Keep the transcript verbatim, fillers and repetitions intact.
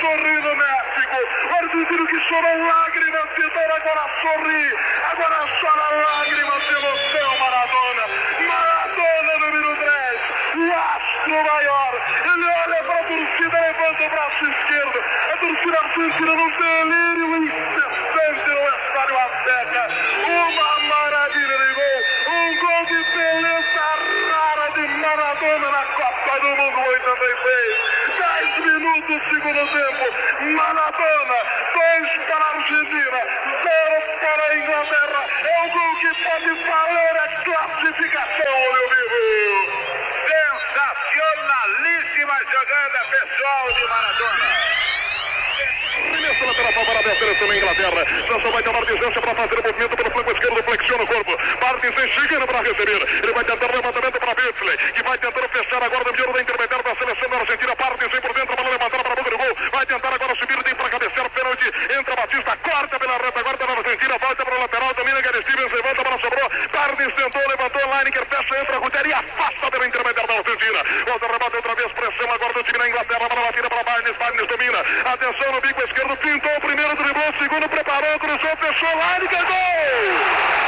sorrir no México. O argentino que chorou lágrimas de dor, agora sorri. Agora chora lágrimas de emoção, Maradona. Maradona, número três. O astro maior. Ele olha para a torcida, levanta o braço esquerdo. A torcida argentina num delírio incessante no Estádio Azteca. Uma maravilha de gol. Um gol de beleza rara de Maradona na Copa do Mundo oitenta e seis. dez minutos, segundo tempo. Maradona, dois para a Argentina, zero para a Inglaterra. É um gol que pode valer a classificação, meu amigo. Sensacionalíssima jogada pessoal de Maradona. Arremesso lateral favorável à seleção da Inglaterra. Sanson vai tomar distância para fazer o movimento pelo flanco esquerdo, flexiona o corpo. Martins chegando para receber. Ele vai tentar o levantamento para Beasley, que vai tentar fechar agora no miolo da intermediária da seleção da Argentina. Martins por dentro, a bola levantada para a boca do gol. Vai tentar agora subir, tem para cabecear, pênalti. Entra Batista, corta pela reta, guarda na Argentina, volta para o lateral, domina Gary Stevens, levanta, a bola sobrou. Martins tentou, levantou, Lineker fecha, entra Gutierrez e afasta pela intermediária da Argentina. Volta, rebate outra vez, pressão agora do time na Inglaterra, a bola tira para Barnes, Barnes domina. Atenção no bico esquerdo, pintou o primeiro, driblou o segundo, preparou, cruzou, fechou, Lineker, gol!